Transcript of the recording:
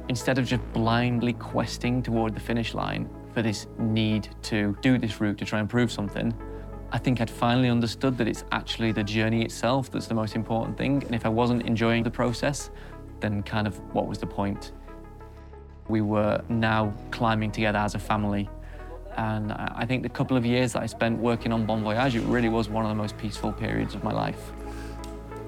Instead of just blindly questing toward the finish line for this need to do this route to try and prove something, I think I'd finally understood that it's actually the journey itself that's the most important thing. And if I wasn't enjoying the process, then kind of what was the point? We were now climbing together as a family. And I think the couple of years that I spent working on Bon Voyage, it really was one of the most peaceful periods of my life.